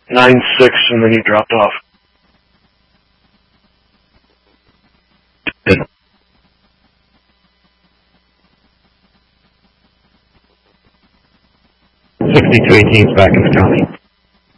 9-6, and then he dropped off. 63 teams back in the county.